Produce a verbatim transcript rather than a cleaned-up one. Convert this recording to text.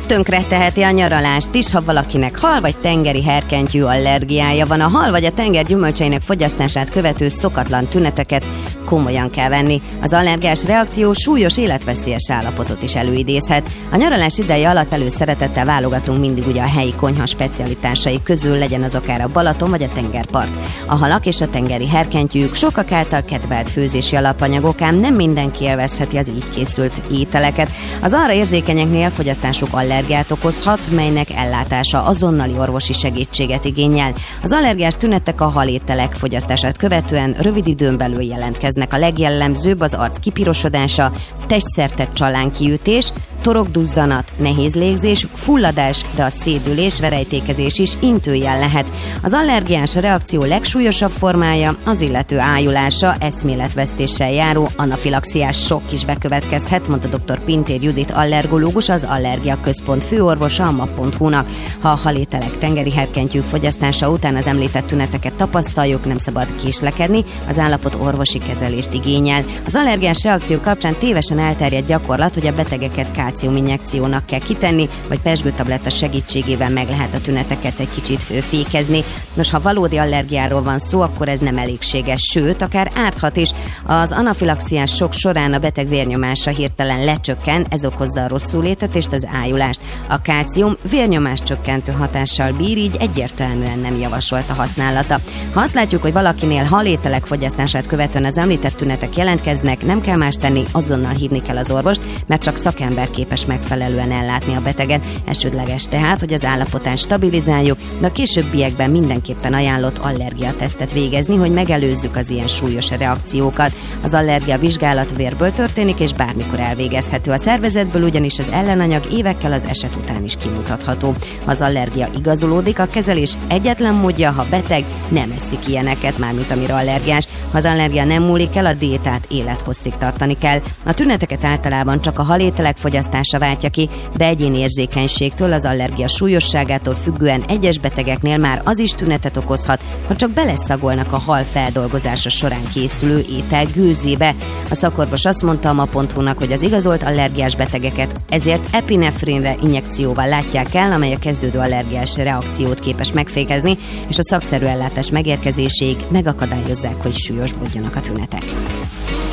tönkre teheti a nyaralást is, ha valakinek hal vagy tengeri herkentyű allergiája van. A hal vagy a tenger gyümölcseinek fogyasztását követő szokatlan tüneteket komolyan kell venni. Az allergiás reakció súlyos életveszélyes állapotot is előidézhet. A nyaralás ideje alatt előszeretettel válogatunk mindig ugye a helyi konyha specialitásai közül, legyen az akár a Balaton vagy a tengerpart. A halak és a tengeri herkentyűk sokak által kedvelt főzési alapanyagok, ám nem mindenki élvezheti az így készült ételeket. Az arra érzékenyeknél fogyasztásuk allergiát okozhat, melynek ellátása azonnali orvosi segítséget igényel. Az allergiás tünetek a halételek fogyasztását követően rövid időn belül jelentkeznek. A legjellemzőbb az arc kipirosodása, testszerte csalánkiütés, torokduzzanat, nehéz légzés, fulladás, de a szédülés, verejtékezés is intőjel lehet. Az allergiás reakció legsúlyosabb formája az illető ájulása, eszméletvesztéssel járó anafilaxiás sokk is bekövetkezhet, mondta dr. Pintér Judit allergológus, az Allergia Központ főorvosa a map pont hu-nak. Ha a halételek, tengeri herkentyűk fogyasztása után az említett tüneteket tapasztaljuk, nem szabad késlekedni, az állapot orvosi kezelést igényel. Az allergiás reakció kapcsán tévesen elterjedt gyakorlat, hogy a betegeket kálciuminjekciónak kell kitenni, vagy pezsgőtabletta segítségével meg lehet a tüneteket egy kicsit fékezni. Nos, ha valódi allergiáról van szó, akkor ez nem elégséges, sőt, akár árthat is. Az anafilaxiás sok során a beteg vérnyomása hirtelen lecsökken, ez okozza a rosszulétet és az ájulást. A kálcium vérnyomás csökkentő hatással bír, így egyértelműen nem javasolt a használata. Ha azt látjuk, hogy valakinél halételek fogyasztását követően az említett tünetek jelentkeznek, nem kell más tenni, azonnal hívni kell az orvost, mert csak szakember képes megfelelően ellátni a beteget. Elsődleges tehát, hogy az állapotán stabilizáljuk, de a későbbiekben mindenképpen ajánlott allergiatesztet végezni, hogy megelőzzük az ilyen súlyos reakciókat. Az allergia vizsgálat vérből történik, és bármikor elvégezhető. A szervezetből ugyanis az ellenanyag évekkel az eset után is kimutatható. Ha az allergia igazolódik, a kezelés egyetlen módja, ha beteg nem eszik ilyeneket, mármint amire allergiás. Ha az allergia nem múlik el, a diétát élethosszig tartani kell. A tüneteket általában csak a halételek fogyasztása váltja ki, de egyéni érzékenységtől, az allergia súlyosságától függően egyes betegeknél már az is tünetet okozhat, ha csak beleszagolnak a hal feldolgozása során készülő étel gőzébe. A szakorvos azt mondta a map pont hu-nak, hogy az igazolt allergiás betegeket ezért epinefrinre injekcióval látják el, amely a kezdődő allergiás reakciót képes megfékezni, és a szakszerű ellátás megérkezéséig megakadályozzák, hogy súlyosbodjanak a tünetek.